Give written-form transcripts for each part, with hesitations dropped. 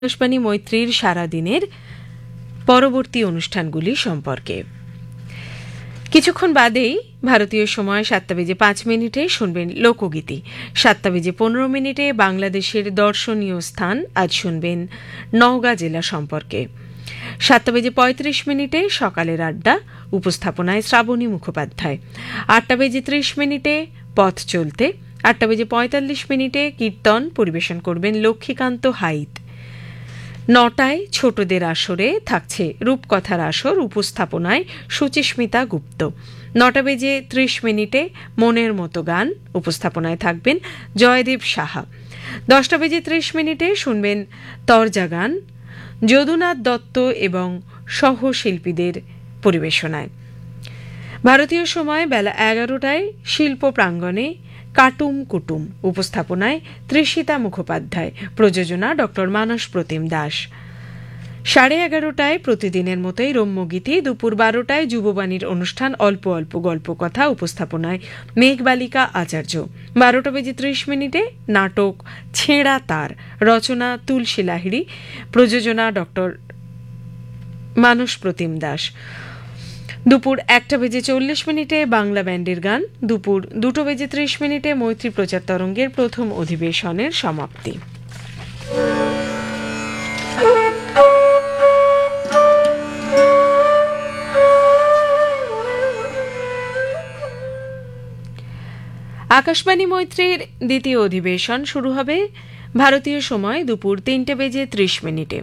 আকাশবাণী মৈত্রীর সারাদিনের পরবর্তী অনুষ্ঠানগুলি সম্পর্কে। কিছুক্ষণ বাদেই ভারতীয় সময় 7:05 শুনবেন লোকগীতি। 7:15 বাংলাদেশের দর্শনীয় স্থান আজ শুনবেন নওগাঁ জেলা সম্পর্কে। 7:35 সকালের আড্ডা, উপস্থাপনায় শ্রাবণী মুখোপাধ্যায়। 8:30 পথ চলতে। 8:45 কীর্তন পরিবেশন করবেন লক্ষ্মীকান্ত হাইত। 9টায় ছোটদের আসরে থাকছে রূপকথার আসর, উপস্থাপনায় সুচিস্মিতা গুপ্ত। 9:30 মনের মতো গান, উপস্থাপনায় থাকবেন জয়দেব সাহা। 10:30 শুনবেন তরজা গান, যদুনাথ দত্ত এবং সহশিল্পীদের পরিবেশনায়। ভারতীয় সময় বেলা 11টায় শিল্প প্রাঙ্গণে কাটুম কুটুম, উপস্থাপনায় তৃষিতা মুখোপাধ্যায়, প্রযোজনা ড মানস প্রতিম দাস। 11:30টায় প্রতিদিনের মতোই রম্যগীতি। দুপুর 12টায় যুববাণীর অনুষ্ঠান অল্প অল্প গল্প কথা, উপস্থাপনায় মেঘবালিকা আচার্য। 12:30 নাটক ছেঁড়া তার, রচনা তুলসী লাহিড়ী, প্রযোজনা ড মানস প্রতিম দাস। দুপুর 1:40 বাংলা ব্যান্ডের গান। দুপুর 2:30 মৈত্রী প্রচার তরঙ্গের প্রথম অধিবেশনের সমাপ্তি। আকাশবাণী মৈত্রীর দ্বিতীয় অধিবেশন শুরু হবে ভারতীয় সময় দুপুর 3:30।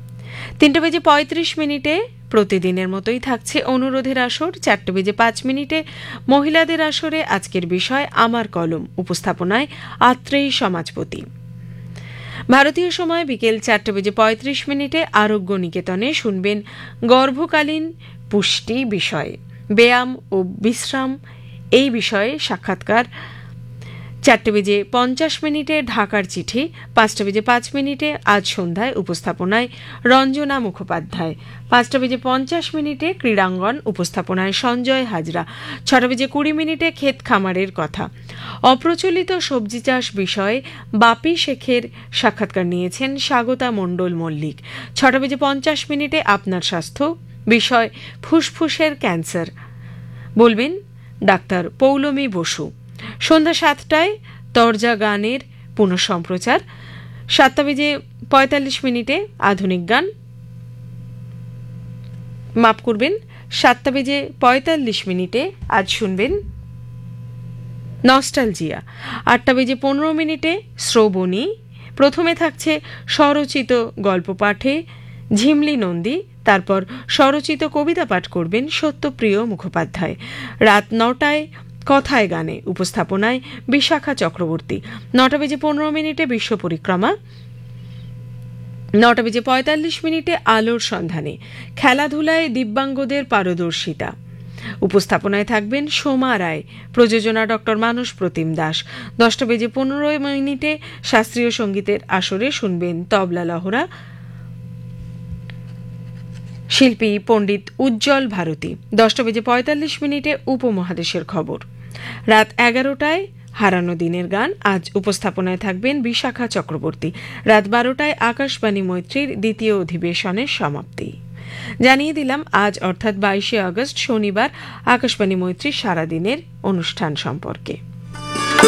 3:35 প্রতিদিনের মতোই থাকছে অনুরোধের আসর। 4:05 মহিলাদের আসরে আজকের বিষয় আমার কলম, উপস্থাপনায় আত্রেয়ী সমাজপতি। ভারতীয় সময় বিকেল 4:35 আরোগ্য নিকেতনে শুনবেন গর্ভকালীন পুষ্টি বিষয়ে, ব্যায়াম ও বিশ্রাম এই বিষয়ে সাক্ষাৎকার। 4:50 ঢাকার চিঠি। 5:05 আজ সন্ধ্যায়, উপস্থাপনায় রঞ্জনা মুখোপাধ্যায়। 5:50 ক্রীড়াঙ্গন, উপস্থাপনায় সঞ্জয় হাজরা। 6:20 ক্ষেত খামারের কথা। অপ্রচলিত সবজি চাষ বিষয়ে বাপি শেখের সাক্ষাৎকার নিয়েছেন স্বাগতা মণ্ডল মল্লিক। 6:50 আপনার স্বাস্থ্য, বিষয় ফুসফুসের ক্যান্সার, বলবেন ডাক্তার পৌলমী বসু। সন্ধ্যা 7টায় তরজা গানের পুনঃসম্প্রচার। 7:45 আধুনিক গান, মাফ করবেন, 7:45 আজ শুনবেন নস্টালজিয়া। 8:15 শ্রবণী। প্রথমে থাকছে স্বরচিত গল্প পাঠে ঝিমলি নন্দী, তারপর স্বরচিত কবিতা পাঠ করবেন সত্যপ্রিয় মুখোপাধ্যায়। রাত 9টায় কথায় গানে, উপস্থাপনায় বিশাখা চক্রবর্তী। 9:15 বিশ্ব পরিক্রমা। 9:45 আলোর সন্ধানে, খেলাধুলায় দিব্যাঙ্গদের পারদর্শিতা, উপস্থাপনায় থাকবেন সোমা রায়, প্রযোজনা ড মানস প্রতিম দাস। 10:15 শাস্ত্রীয় সঙ্গীতের আসরে শুনবেন তবলা লহরা, শিল্পী পণ্ডিত উজ্জ্বল ভারতী। 10:45 উপমহাদেশের খবর। রাত 11টায় হারানো দিনের গান, আজ উপস্থাপনায় থাকবেন বিশাখা চক্রবর্তী। রাত 12টায় আকাশবাণী মৈত্রীর দ্বিতীয় অধিবেশনের সমাপ্তি। জানিয়ে দিলাম আজ অর্থাৎ 22 আগস্ট শনিবার আকাশবাণী মৈত্রীর সারাদিনের অনুষ্ঠান সম্পর্কে।